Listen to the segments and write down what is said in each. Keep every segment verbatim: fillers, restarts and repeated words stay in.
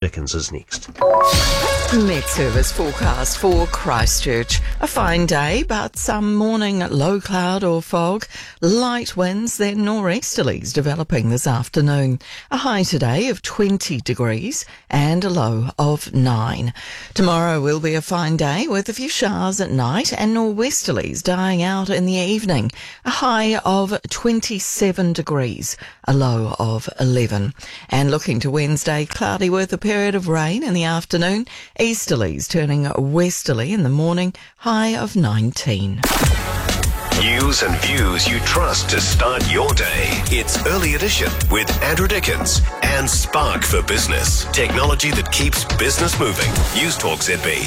Dickens is next. Met Service forecast for Christchurch. A fine day, but some morning low cloud or fog. Light winds, then nor'easterlies developing this afternoon. A high today of twenty degrees and a low of nine. Tomorrow will be a fine day with a few showers at night and nor'westerlies dying out in the evening. A high of twenty-seven degrees, a low of eleven. And looking to Wednesday, cloudy with a period of rain in the afternoon. Easterlies turning westerly in the morning, high of nineteen. News and views you trust to start your day. It's Early Edition with Andrew Dickens and Spark for Business. Technology that keeps business moving. News Talk Z B.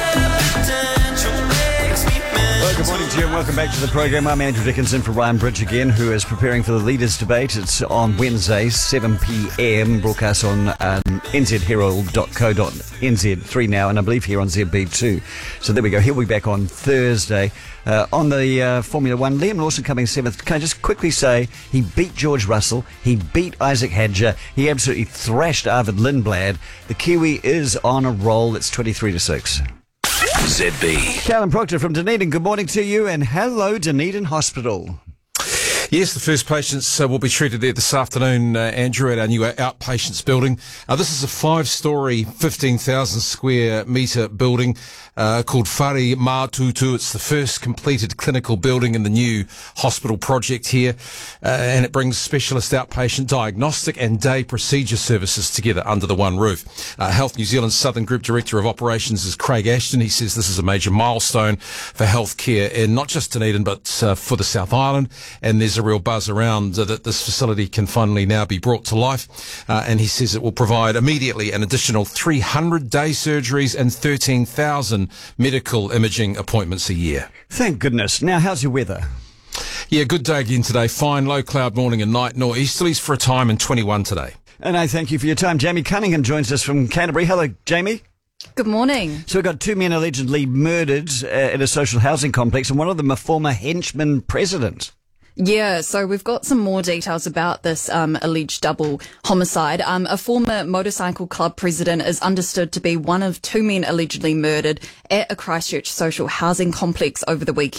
Well, good morning to you and welcome back to the program. I'm Andrew Dickinson for Ryan Bridge again, who is preparing for the Leaders' Debate. It's on Wednesday, seven p.m, broadcast on um, n z herald dot co dot n z, three now, and I believe here on Z B two. So there we go. He'll be back on Thursday. Uh, on the uh, Formula One, Liam Lawson coming seventh. Can I just quickly say, he beat George Russell, he beat Isaac Hadjar, he absolutely thrashed Arvid Lindblad. The Kiwi is on a roll. It's twenty-three to six. Z B. Callum Proctor from Dunedin, good morning to you, and hello Dunedin Hospital. Yes, the first patients uh, will be treated there this afternoon, uh, Andrew, at our new outpatients building. Uh, this is a five-storey, fifteen thousand square metre building uh, called Whare Mātutu. It's the first completed clinical building in the new hospital project here, uh, and it brings specialist outpatient diagnostic and day procedure services together under the one roof. Uh, Health New Zealand's Southern Group Director of Operations is Craig Ashton. He says this is a major milestone for healthcare in not just Dunedin, but uh, for the South Island, and there's a real buzz around uh, that this facility can finally now be brought to life, uh, and he says it will provide immediately an additional three hundred day surgeries and thirteen thousand medical imaging appointments a year. Thank goodness. Now, how's your weather? Yeah, good day again today. Fine, low cloud morning and night, nor'easterlies for a time and twenty-one today. And I thank you for your time. Jamie Cunningham joins us from Canterbury. Hello, Jamie. Good morning. So we've got two men allegedly murdered uh, at a social housing complex, and one of them a former henchman president. Yeah, so we've got some more details about this um, alleged double homicide. Um, a former motorcycle club president is understood to be one of two men allegedly murdered at a Christchurch social housing complex over the weekend.